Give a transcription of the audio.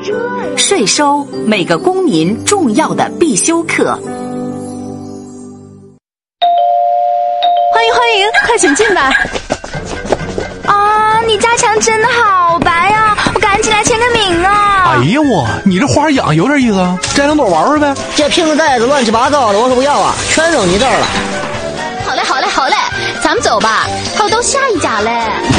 税收，每个公民重要的必修课。 欢迎，快请进吧。 啊，你家墙真的好白啊，我赶紧来签个名啊。 哎呀我，你这花养有点意思啊，摘两朵玩玩呗。 这瓶子袋子乱七八糟的，我说不要啊，全扔你这儿了。 好嘞，咱们走吧，还有到下一家嘞。